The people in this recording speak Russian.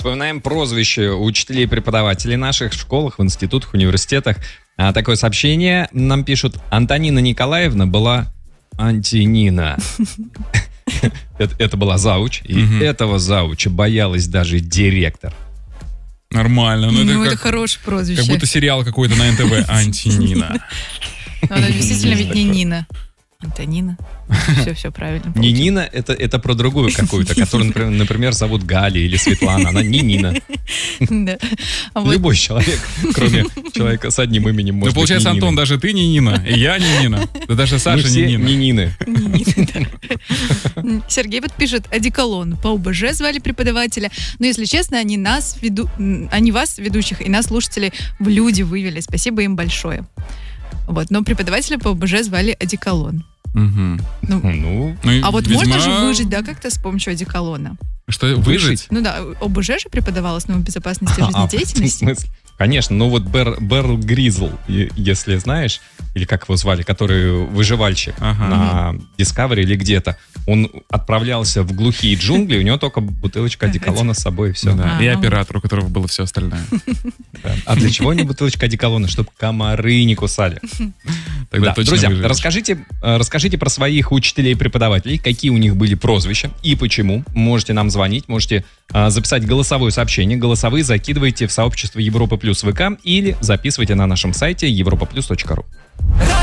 Вспоминаем прозвище учителей и преподавателей в наших школах, в институтах, университетах. Такое сообщение нам пишут: Антонина Николаевна была Антинина. Это была зауч, и этого зауча боялась даже директор. Нормально. Это хорошее прозвище. Как будто сериал какой-то на НТВ. Антинина. Она действительно ведь не Нина. Антонина. Все правильно. Не Нина, это про другую какую-то, которую, например, зовут Галя или Светлана. Она не Нина. Любой человек, кроме человека с одним именем, может быть, получается, не Антон, Нина. даже ты не Нина, и я не Нина. Да даже Саша не Нина. Не Нины. Сергей вот пишет: одеколон. По ОБЖ звали преподавателя. Но, если честно, они вас, ведущих, и нас, слушателей, в люди вывели. Спасибо им большое. Вот, но преподавателя по ОБЖ звали одеколон. А вот можно же выжить, да, как-то с помощью одеколона? Что, выжить? Ну да, ОБЖ же преподавал основу безопасности жизнедеятельности. В смысле? Конечно, ну вот Берл Гризл, если знаешь, или как его звали, который выживальщик на Discovery или где-то, он отправлялся в глухие джунгли, у него только бутылочка одеколона с собой, и все. И оператор, у которого было все остальное. А для чего не бутылочка одеколона? Чтобы комары не кусали. Тогда точно друзья, выживешь. расскажите про своих учителей и преподавателей, какие у них были прозвища и почему. Можете нам звонить, можете записать голосовое сообщение. Голосовые закидывайте в сообщество Европа Плюс ВК или записывайте на нашем сайте europaplus.ru.